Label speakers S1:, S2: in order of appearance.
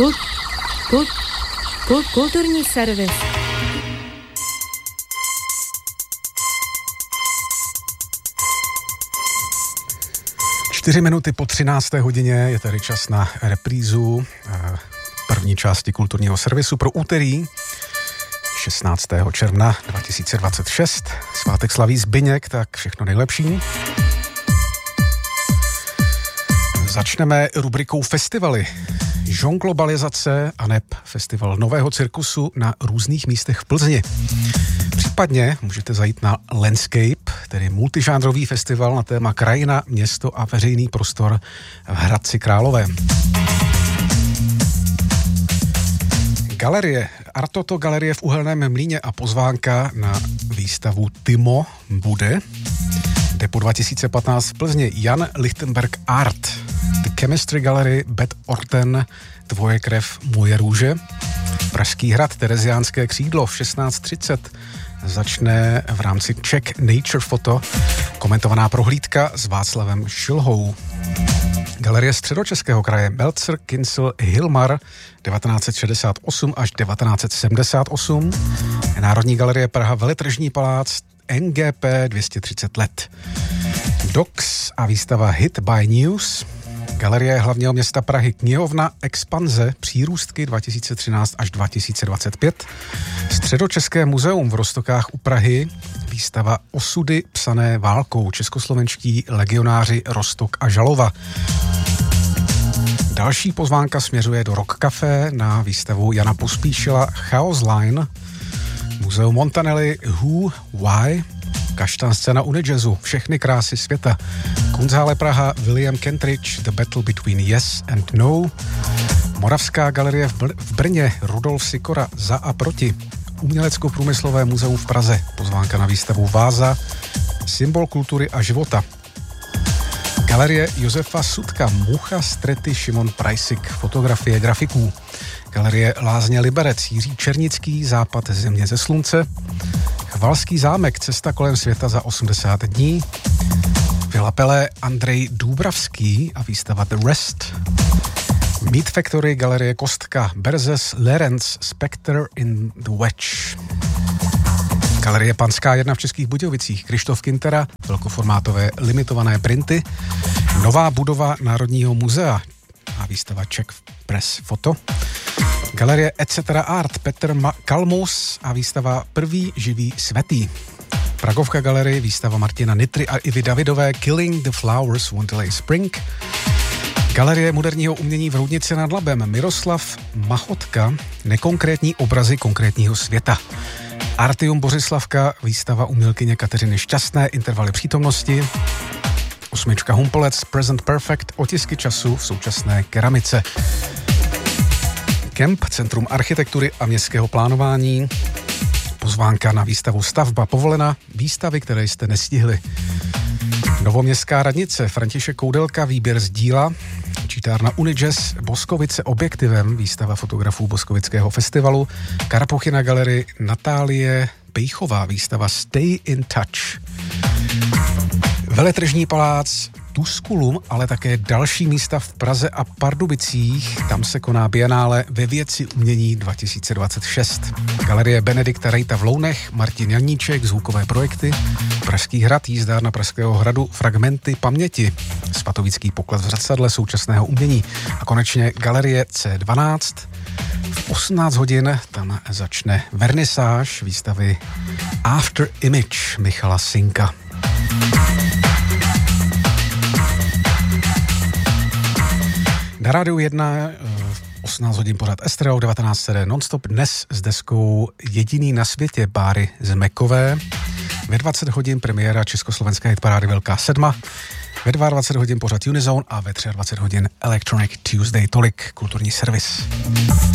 S1: Kulturní servis.
S2: Čtyři minuty po 13. hodině je tady čas na reprízu první části kulturního servisu pro úterý 16. června 2026. Svátek slaví Zbyněk, tak všechno nejlepší. Začneme rubrikou festivaly. Žonglobalizace a neb festival nového cirkusu na různých místech v Plzni. Případně můžete zajít na Landscape, tedy multižánrový festival na téma krajina, město a veřejný prostor v Hradci Králové. Galerie, Artoto galerie v Uhelném Mlýně a pozvánka na výstavu Timo bude. Depo 2015 v Plzni Jan Lichtenberg Art. The Chemistry Gallery Bet Orten Tvoje krev, moje růže. Pražský hrad Tereziánské křídlo v 16:30 začne v rámci Czech Nature Photo komentovaná prohlídka s Václavem Šilhou. Galerie Středočeského kraje Meltzer Kincel Hilmar 1968 až 1978. Národní galerie Praha Veletržní palác NGP 230 let. Docs a výstava Hit by News. Galerie hlavního města Prahy Knihovna Expanze Přírůstky 2013 až 2025. Středočeské muzeum v Roztokách u Prahy. Výstava Osudy psané válkou. Českoslovenští legionáři Roztok a Žalova. Další pozvánka směřuje do Rock Café na výstavu Jana Pospíšila Chaos Line. Muzeum Montanelli Who, Why. Kaštan scéna Unijazzu, všechny krásy světa. Kunsthalle Praha, William Kentridge, The Battle Between Yes and No. Moravská galerie v Brně, Rudolf Sikora, Za a proti. Umělecko-průmyslové muzeum v Praze, pozvánka na výstavu Váza, symbol kultury a života. Galerie Josefa Sudka, Mucha, Strety, Šimon Prajsik, fotografie grafiků. Galerie Lázně Liberec, Jiří Černický, Západ země ze slunce. Chvalský zámek, cesta kolem světa za 80 dní. Villa Pelé, Andrej Dúbravský a výstava The Rest. Meat Factory, galerie Kostka, Berzes, Lerenc, Spectre in the Wedge. Galerie Panská 1 v Českých Budějovicích, Krištof Kintera, velkoformátové limitované printy. Nová budova Národního muzea a výstava Czech Press Foto. Galerie Etc. Art, Petr Kalmus a výstava Prvý živý svätý. Pragovka galerie, výstava Martina Nitry a Ivy Davidové Killing the Flowers Won't Delay Spring. Galerie moderního umění v Roudnici nad Labem Miroslav Machotka, nekonkrétní obrazy konkrétního světa. Artium Bořislavka, výstava umělkyně Kateřiny Šťastné, intervaly přítomnosti. 8. Humpolec, Present Perfect, otisky času v současné keramice. Kemp, Centrum architektury a městského plánování. Pozvánka na výstavu Stavba povolena, výstavy, které jste nestihli. Novoměstská radnice, František Koudelka, výběr z díla. Čítárna Unijazz, Boskovice objektivem, výstava fotografů Boskovického festivalu. Karapochy na galerii Natálie Pejchová, výstava Stay in Touch. Veletržní palác Tusculum, ale také další místa v Praze a Pardubicích. Tam se koná bienále ve věci umění 2026. Galerie Benedikta Rejta v Lounech, Martin Janíček, zvukové projekty, Pražský hrad, jízdárna Pražského hradu, Fragmenty paměti, Svatovický poklad v zrcadle současného umění a konečně Galerie C12. V 18 hodin tam začne vernisáž výstavy After Image Michala Sinka. Na Rádiu 1 18 hodin pořad Estreo, 19 CD nonstop, dnes s deskou Jediný na světě Báry Zemekové. Ve 20 hodin premiéra československé hitparády Velká sedma, ve 22 hodin pořad Unizone a ve 23 hodin Electronic Tuesday. Tolik kulturní servis.